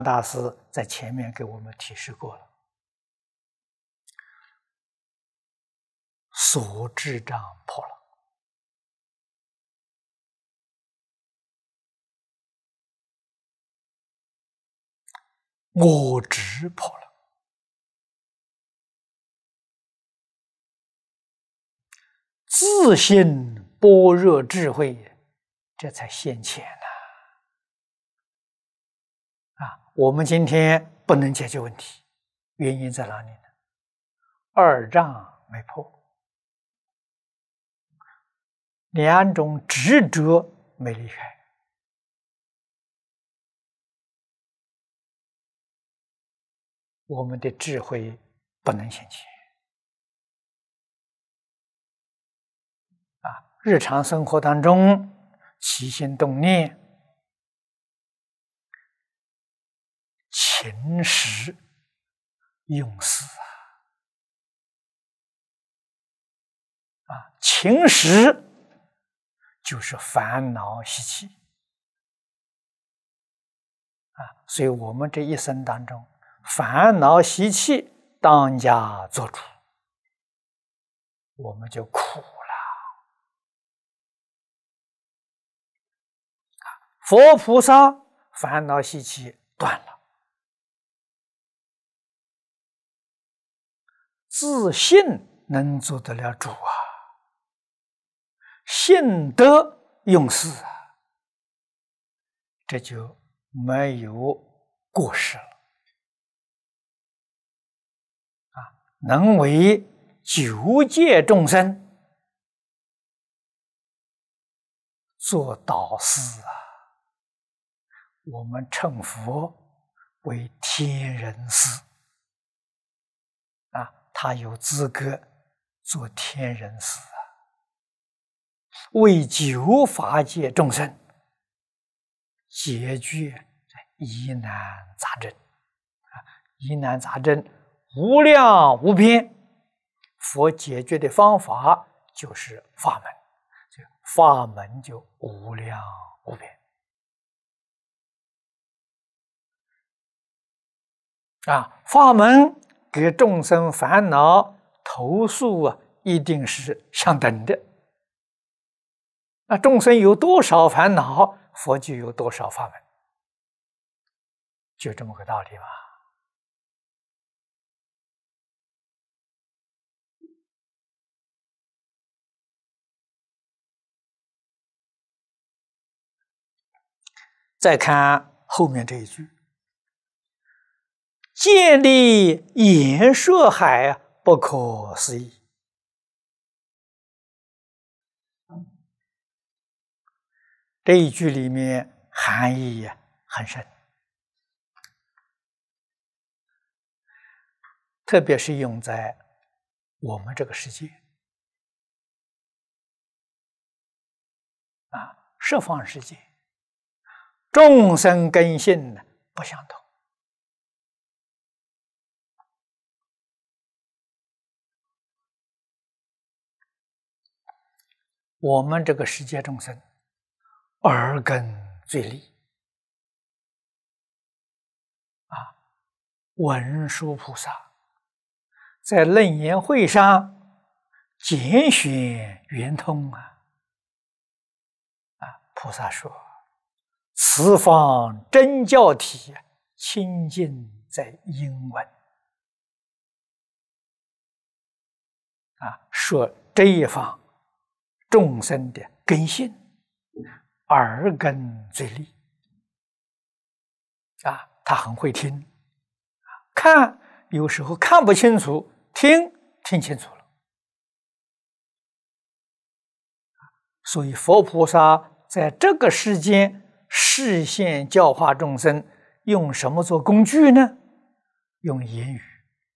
大师在前面给我们提示过了，所智障破了，我执破了，自信般若智慧，这才现前呢。我们今天不能解决问题，原因在哪里呢？二障没破，两种执着没离开。我们的智慧不能现前。日常生活当中起心动念，勤实用事勤实就是烦恼习气所以我们这一生当中，烦恼习气当家做主，我们就苦了。佛菩萨烦恼习气断了，自信能做得了主信德用事这就没有过失了能为九界众生做导师我们称佛为天人师他有资格做天人师为九法界众生解决疑难杂症疑难杂症无量无边，佛解决的方法就是法门，法门就无量无边法门给众生烦恼投诉一定是相等的众生有多少烦恼，佛就有多少法门，就这么个道理吧。再看后面这一句，建立言说海不可思议。这一句里面含义很深，特别是用在我们这个世界十方世界，众生根性不相同。我们这个世界众生耳根最利文殊菩萨在楞严会上拣选圆通菩萨说：“此方真教体清净在音闻。”说这一方众生的根性耳根最利他很会听看有时候看不清楚，听清楚了。所以佛菩萨在这个世间示现教化众生，用什么做工具呢？用言语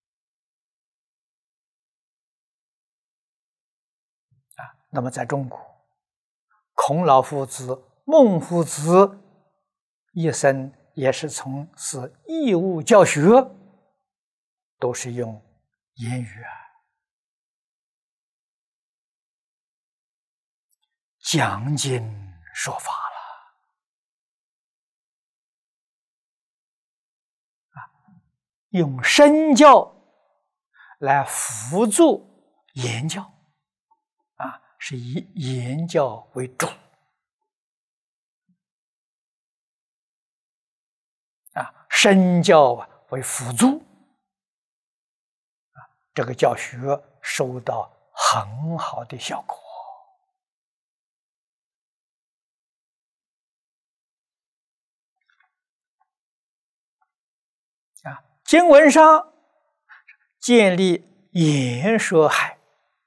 那么在中国，孔老夫子、孟夫子一生也是从事义务教学，都是用言语讲经说法了用身教来辅助言教，是以言教为主，身教为辅助，这个教学收到很好的效果。经文上建立言说海，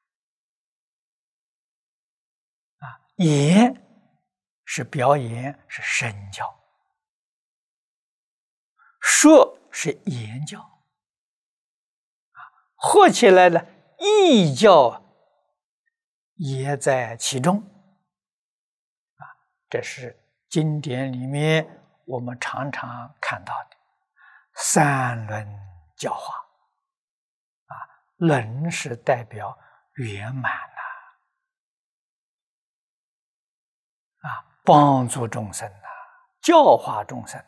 言是表演，是身教；说是言教，合起来呢，义教也在其中。这是经典里面我们常常看到的三轮教化。轮是代表圆满帮助众生教化众生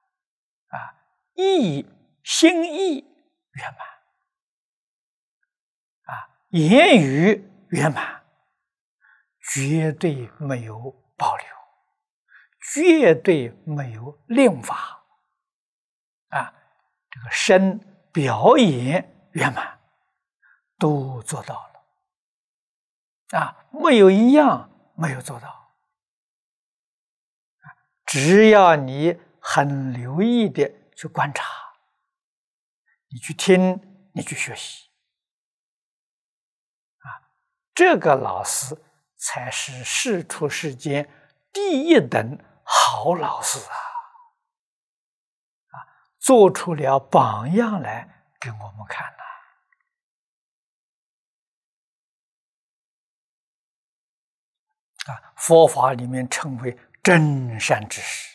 心意圆满言语圆满，绝对没有保留，绝对没有令法这个身表演圆满都做到了没有一样没有做到。只要你很留意的去观察，你去听，你去学习这个老师才是世出世间第一等好老师做出了榜样来给我们看佛法里面称为真善知识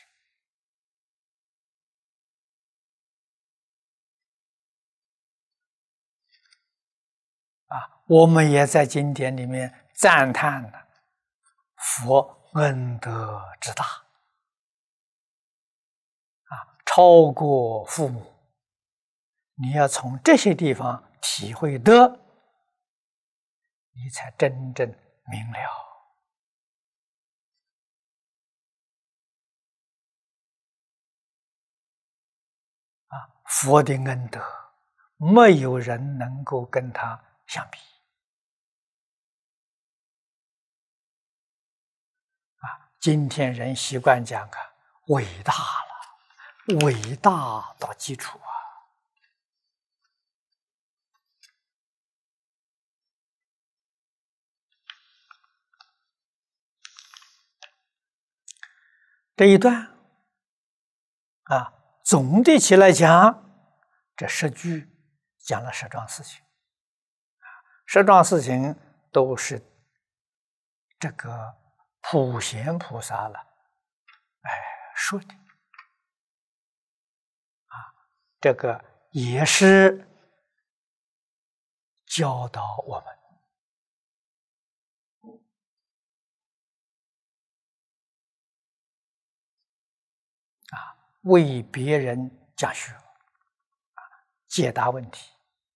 我们也在经典里面赞叹佛恩德之大超过父母。你要从这些地方体会得，你才真正明了佛的恩德，没有人能够跟他相比今天人习惯讲伟大了，伟大到基础这一段总的起来讲，这10句讲了10桩事情，10桩事情都是这个普贤菩萨说的这个也是教导我们为别人讲学解答问题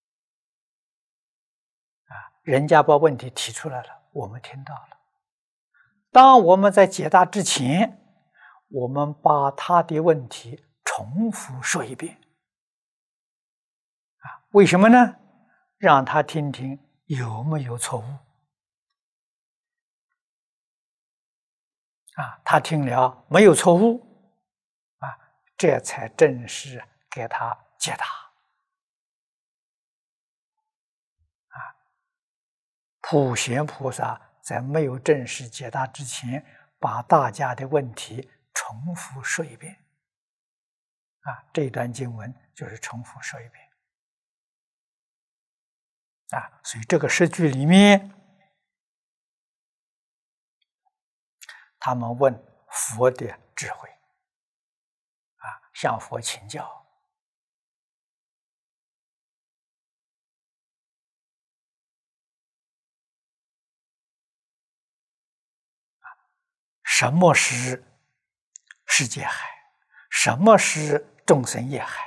人家把问题提出来了，我们听到了。当我们在解答之前，我们把他的问题重复说一遍为什么呢？让他听听有没有错误他听了没有错误这才正式给他解答普贤菩萨在没有正式解答之前，把大家的问题重复说一遍这一段经文就是重复说一遍所以这个10句里面，他们问佛的智慧向佛请教什么是世界海，什么是众生业海